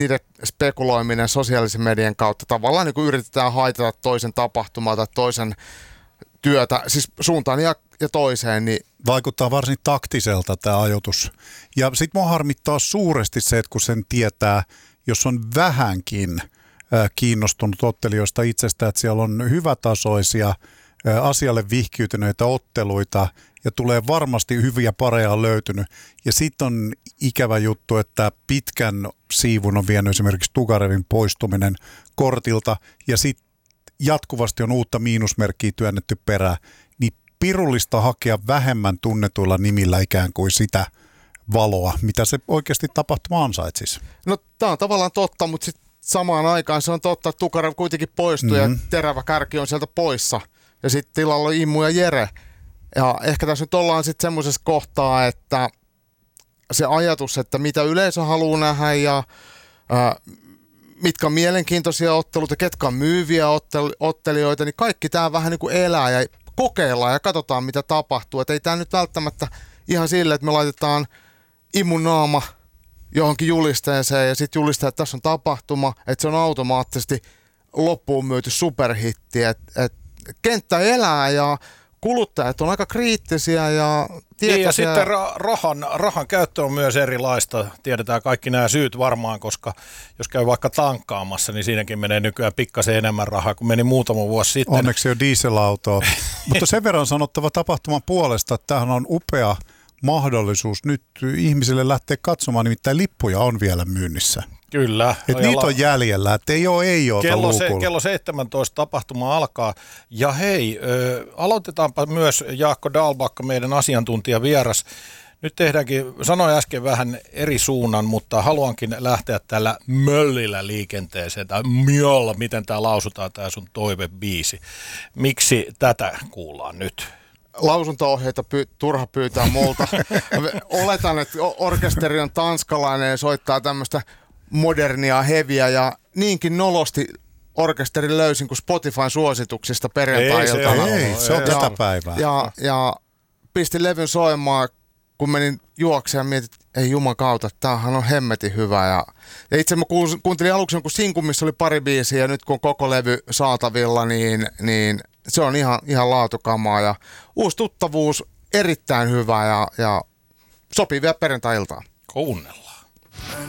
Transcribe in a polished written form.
niiden spekuloiminen sosiaalisen median kautta tavallaan niin kuin yritetään haitata toisen tapahtumaa tai toisen työtä, siis suuntaan ja toiseen. Niin vaikuttaa varsin taktiselta tämä ajoitus. Ja sitten mua harmittaa suuresti se, että kun sen tietää, jos on vähänkin kiinnostunut ottelijoista itsestä, että siellä on hyvätasoisia, asialle vihkiytyneitä otteluita ja tulee varmasti hyviä pareja löytynyt. Ja sitten on ikävä juttu, että pitkän siivun on vienyt esimerkiksi Tugarevin poistuminen kortilta ja sitten jatkuvasti on uutta miinusmerkkiä työnnetty perään. Niin pirullista hakea vähemmän tunnetuilla nimillä ikään kuin sitä valoa, mitä se oikeasti tapahtuma ansaitsisi. No tämä on tavallaan totta, mutta sitten samaan aikaan se on totta, että Tukarev kuitenkin poistui ja terävä kärki on sieltä poissa. Ja sitten tilalla on Immu ja Jere. Ja ehkä tässä nyt ollaan sitten semmoisessa kohtaa, että se ajatus, että mitä yleisö haluaa nähdä ja mitkä on mielenkiintoisia otteluita, ketkä on myyviä ottelijoita, niin kaikki tämä vähän niin kuin elää ja kokeillaan ja katsotaan mitä tapahtuu. Että ei tämä nyt välttämättä ihan sille, että me laitetaan Immun naama johonkin julisteeseen ja sitten julistaa, että tässä on tapahtuma, että se on automaattisesti loppuun myyty superhitti. Kenttä elää ja kuluttajat on aika kriittisiä ja tietoisia. Niin ja sitten rahan käyttö on myös erilaista. Tiedetään kaikki nämä syyt varmaan, koska jos käy vaikka tankkaamassa, niin siinäkin menee nykyään pikkasen enemmän rahaa kuin meni muutama vuosi sitten. Onneksi on dieselautoa. Mutta sen verran sanottava tapahtuman puolesta, että tämähän on upea mahdollisuus nyt ihmisille lähteä katsomaan, nimittäin lippuja on vielä myynnissä. Kyllä. Niitä on jäljellä, että ei ole luukulla. Kello 17 tapahtuma alkaa. Ja hei, aloitetaanpa myös Jaakko Dahlbacka, meidän asiantuntijavieras. Nyt tehdäänkin, sanoin äsken vähän eri suunnan, mutta haluankin lähteä tällä möllillä liikenteeseen. Tai mjolla, miten tämä lausutaan, tämä sun toivebiisi. Miksi tätä kuullaan nyt? Lausunto-ohjeita turha pyytää multa. Oletan, että orkesteri on tanskalainen ja soittaa tämmöistä modernia heviä ja niinkin nolosti orkesteri löysin kuin Spotifyn suosituksista perjantai-iltana. Ei, se on tätä päivää. Ja pistin levyn soimaan, kun menin juokseen ja mietin, ei juman kautta, tämähän on hemmetin hyvä. Ja itse mä kuuntelin aluksi jonkun sinkun, missä oli pari biisiä ja nyt kun on koko levy saatavilla, niin se on ihan laatukamaa ja uusi tuttavuus, erittäin hyvä ja sopii vielä perjantai-iltaan. Kuunnellaan.